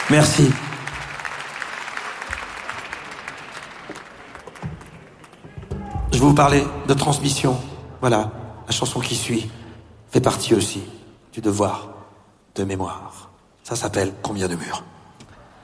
Merci. Je vais vous parler de transmission. Voilà, la chanson qui suit fait partie aussi du devoir de mémoire. Ça s'appelle Combien de murs ?